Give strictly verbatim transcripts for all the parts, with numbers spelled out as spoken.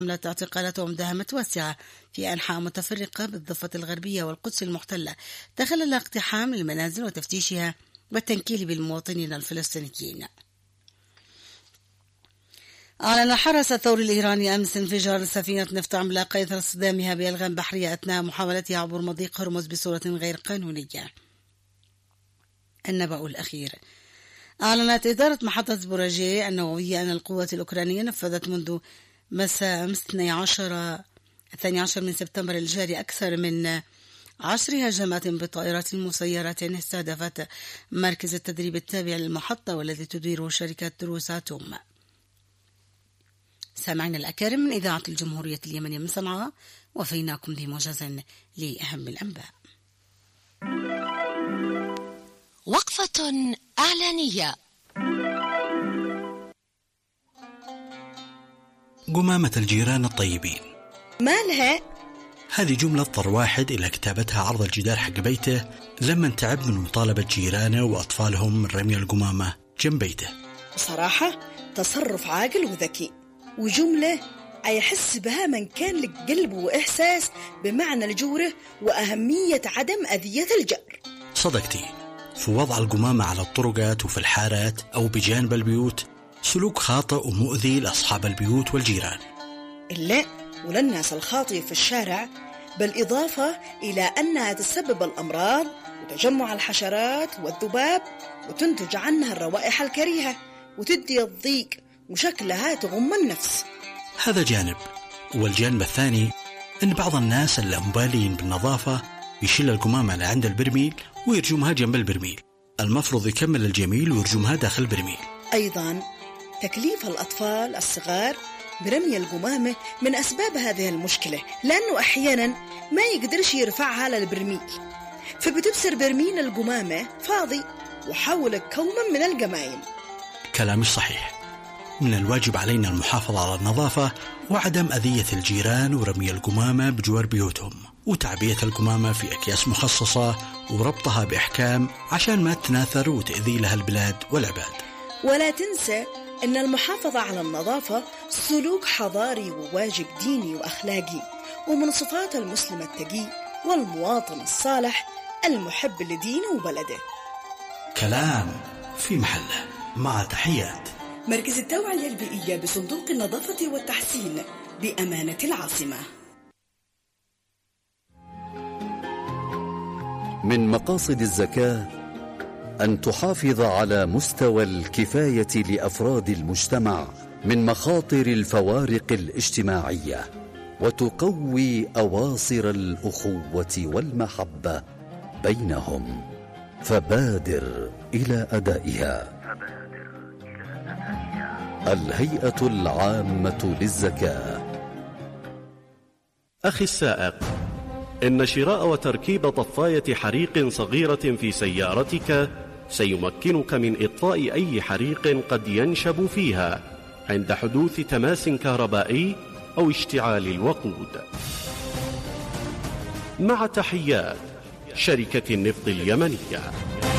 حملة اعتقالات ومداهمة واسعة في أنحاء متفرقة بالضفة الغربية والقدس المحتلة تخلل اقتحام المنازل وتفتيشها والتنكيل بالمواطنين الفلسطينيين. أعلن الحرس الثوري الإيراني أمس انفجار سفينة نفط عملاقة إثر اصطدامها بألغام بحرية أثناء محاولتها عبور مضيق هرمز بصورة غير قانونية. النبأ الأخير: أعلنت إدارة محطة زبوراجيه النووية أن القوات الأوكرانية نفذت منذ مساء أمس الثاني عشر من سبتمبر الجاري أكثر من عشر هجمات بطائرات مسيرة استهدفت مركز التدريب التابع للمحطة والذي تديره شركة روساتوم. سامعين الأكارم من إذاعة الجمهورية اليمنية من صنعاء، وفيناكم بموجز لأهم الأنباء. وقفة إعلانية. قمامة الجيران الطيبين مالها؟ هذه جملة اضطر واحد إلى كتابتها عرض الجدار حق بيته لما تعب من مطالبة جيرانه وأطفالهم من رمي القمامة جنب بيته. بصراحة تصرف عاقل وذكي، وجملة يحس بها من كان لك قلب وإحساس بمعنى الجورة وأهمية عدم أذية الجار. صدقتي، في وضع القمامة على الطرقات وفي الحارات أو بجانب البيوت سلوك خاطئ ومؤذي لأصحاب البيوت والجيران. إلا وللناس الخاطئة في الشارع، بالإضافة إلى أنها تسبب الأمراض وتجمع الحشرات والذباب وتنتج عنها الروائح الكريهة وتدي الضيق وشكلها تغم النفس. هذا جانب. والجانب الثاني أن بعض الناس اللامبالين بالنظافة يشيل القمامة لعند البرميل ويرجمها جنب البرميل. المفروض يكمل الجميل ويرجمها داخل البرميل. أيضا تكليف الأطفال الصغار برمي القمامة من أسباب هذه المشكلة، لأنه أحيانا ما يقدرش يرفعها للبرميل، فبتبصر برميل القمامة فاضي وحولك كوما من القمايم. كلامي صحيح. من الواجب علينا المحافظة على النظافة وعدم أذية الجيران ورمي القمامة بجوار بيوتهم، وتعبية القمامة في أكياس مخصصة وربطها بإحكام عشان ما تناثر وتأذي لها البلاد والعباد. ولا تنسى أن المحافظة على النظافة سلوك حضاري وواجب ديني وأخلاقي، ومن صفات المسلم التقي والمواطن الصالح المحب لدينه وبلده. كلام في محله. مع تحيات مركز التوعية البيئية بصندوق النظافة والتحسين بأمانة العاصمة. من مقاصد الزكاة أن تحافظ على مستوى الكفاية لأفراد المجتمع من مخاطر الفوارق الاجتماعية، وتقوي أواصر الأخوة والمحبة بينهم، فبادر إلى أدائها. الهيئة العامة للزكاة. أخي السائق، إن شراء وتركيب طفاية حريق صغيرة في سيارتك سيمكنك من إطفاء أي حريق قد ينشب فيها عند حدوث تماس كهربائي أو اشتعال الوقود. مع تحيات شركة النفط اليمنية.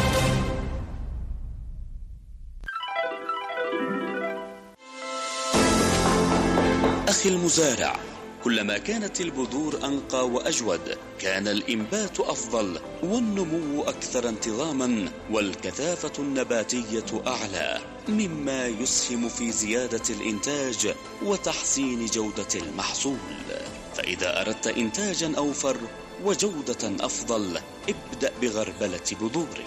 أخي المزارع، كلما كانت البذور أنقى وأجود كان الإنبات أفضل والنمو أكثر انتظاما والكثافة النباتية أعلى، مما يسهم في زيادة الإنتاج وتحسين جودة المحصول. فإذا أردت إنتاجا أوفر وجودة أفضل ابدأ بغربلة بذورك.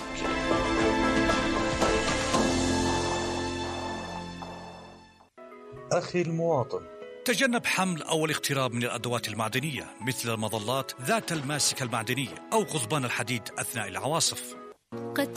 أخي المواطن، تجنب حمل أو الاقتراب من الأدوات المعدنية مثل المظلات ذات الماسكة المعدنية أو قضبان الحديد أثناء العواصف.